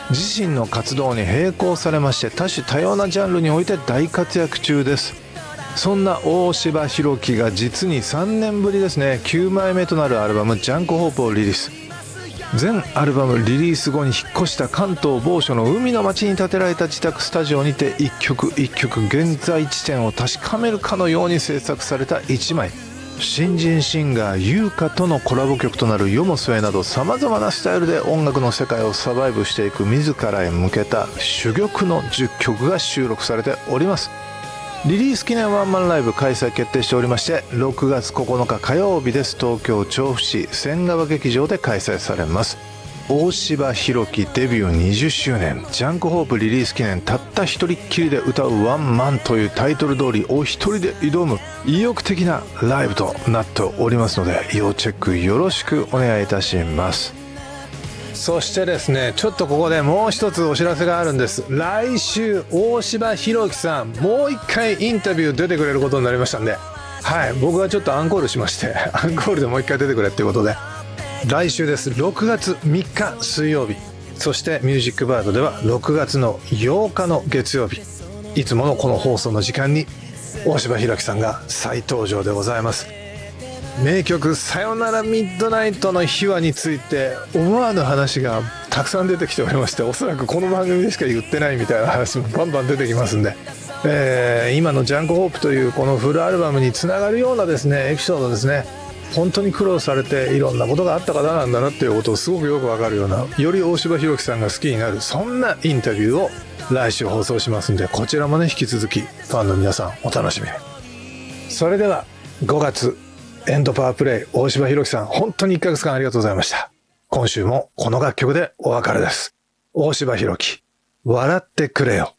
自身の活動に並行されまして多種多様なジャンルにおいて大活躍中です。そんな大柴弘樹が実に3年ぶりですね、9枚目となるアルバムジャンクホープをリリース。全アルバムリリース後に引っ越した関東某所の海の町に建てられた自宅スタジオにて一曲一曲現在地点を確かめるかのように制作された1枚。新人シンガー優香とのコラボ曲となる世も末など様々なスタイルで音楽の世界をサバイブしていく自らへ向けた珠玉の10曲が収録されております。リリース記念ワンマンライブ開催決定しておりまして、6月9日火曜日です。東京調布市仙川劇場で開催されます。大柴弘樹デビュー20周年ジャンクホープリリース記念、たった一人っきりで歌うワンマンというタイトル通りお一人で挑む意欲的なライブとなっておりますので、要チェックよろしくお願いいたします。そしてですね、ちょっとここでもう一つお知らせがあるんです。来週大柴弘樹さんもう一回インタビュー出てくれることになりましたんで、はい、僕がちょっとアンコールしましてアンコールでもう一回出てくれっていうことで、来週です。6月3日水曜日、そしてミュージックバードでは6月の8日の月曜日、いつものこの放送の時間に大柴弘樹さんが再登場でございます。名曲さよならミッドナイトの秘話について思わぬ話がたくさん出てきておりまして、おそらくこの番組でしか言ってないみたいな話もバンバン出てきますんで、今のジャンクホープというこのフルアルバムにつながるようなですねエピソードですね、本当に苦労されていろんなことがあった方なんだなっていうことをすごくよくわかるような、より大柴弘樹さんが好きになるそんなインタビューを来週放送しますんで、こちらもね引き続きファンの皆さんお楽しみに。それでは5月エンドパワープレイ大柴弘樹さん、本当に1ヶ月間ありがとうございました。今週もこの楽曲でお別れです。大柴弘樹、笑ってくれよ。